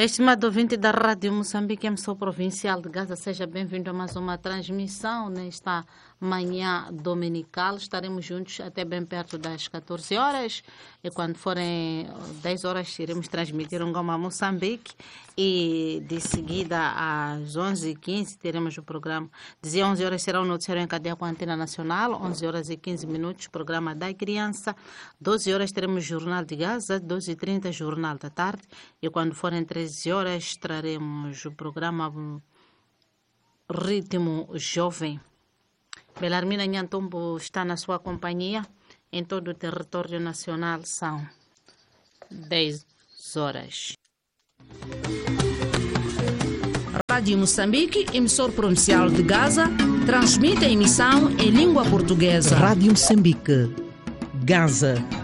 Estimado ouvinte da Rádio Moçambique, emissão provincial de Gaza, seja bem-vindo a mais uma transmissão nesta manhã dominical. Estaremos juntos até bem perto das 14 horas e quando forem 10 horas iremos transmitir um Goma Moçambique e de seguida às 11h15 teremos o programa. Dizia 11 horas será o noticiário em cadeia com a Antena Nacional, 11 horas e 15 minutos, programa da criança, 12 horas teremos Jornal de Gaza, 12h30 Jornal da Tarde e quando forem 13 horas traremos o programa Ritmo Jovem. Belarmina Nhantombo está na sua companhia. Em todo o território nacional são 10 horas. Rádio Moçambique, emissor provincial de Gaza, transmite a emissão em língua portuguesa. Rádio Moçambique, Gaza.